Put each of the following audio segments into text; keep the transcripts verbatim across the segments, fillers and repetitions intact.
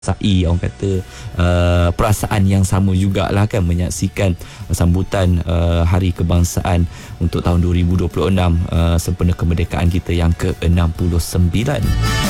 Sai orang kata uh, perasaan yang sama jugalah kan menyaksikan uh, sambutan uh, Hari Kebangsaan untuk tahun dua ribu dua puluh enam uh, sempena kemerdekaan kita yang ke enam puluh sembilan.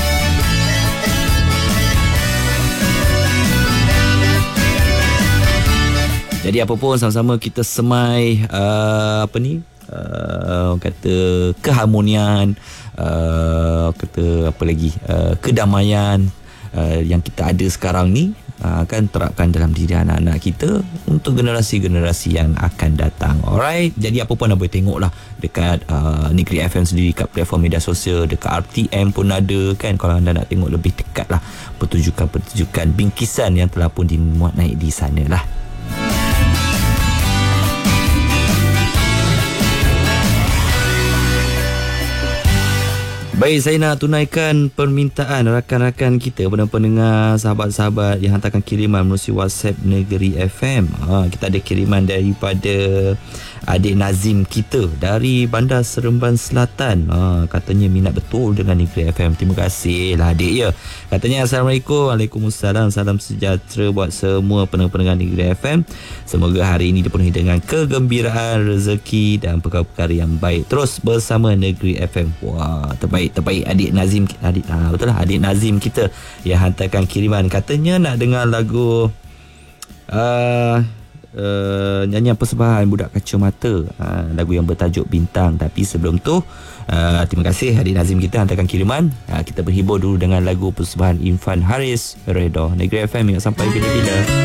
Jadi apa pun sama-sama kita semai uh, apa ni uh, orang kata keharmonian, uh, kata apa lagi uh, kedamaian Uh, yang kita ada sekarang ni uh, akan terapkan dalam diri anak-anak kita untuk generasi-generasi yang akan datang. Alright, jadi apa pun anda boleh tengok lah dekat uh, Negeri F M sendiri, kat platform media sosial, dekat R T M pun ada kan, kalau anda nak tengok lebih dekat lah pertunjukan-pertunjukan bingkisan yang telah pun dimuat naik di sana lah. Baik, saya nak tunaikan permintaan rakan-rakan kita, pendengar, sahabat-sahabat yang hantarkan kiriman melalui WhatsApp Negeri F M. Ha, kita ada kiriman daripada adik Nazim kita dari Bandar Seremban Selatan. Ha, katanya minat betul dengan Negeri F M. Terima kasih lah adik ya. Katanya Assalamualaikum. Waalaikumsalam. Salam sejahtera buat semua pendengar-pendengar Negeri F M. Semoga hari ini dipenuhi dengan kegembiraan, rezeki dan perkara-perkara yang baik. Terus bersama Negeri F M. Wah, terbaik. Terbaik adik Nazim, adik ah, betul lah adik Nazim kita yang hantarkan kiriman, katanya nak dengar lagu uh, uh, nyanyian persembahan Budak Kacamata, uh, lagu yang bertajuk Bintang. Tapi sebelum tu uh, terima kasih adik Nazim kita hantarkan kiriman. uh, kita berhibur dulu dengan lagu persembahan Infan Haris Redha. Negeri F M yang sampai bila-bila.